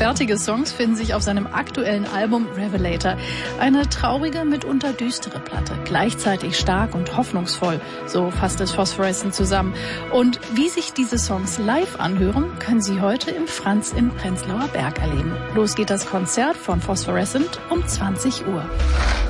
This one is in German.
Fertige Songs finden sich auf seinem aktuellen Album Revelator. Eine traurige, mitunter düstere Platte. Gleichzeitig stark und hoffnungsvoll. So fasst es Phosphorescent zusammen. Und wie sich diese Songs live anhören, können Sie heute im Franz im Prenzlauer Berg erleben. Los geht das Konzert von Phosphorescent um 20 Uhr.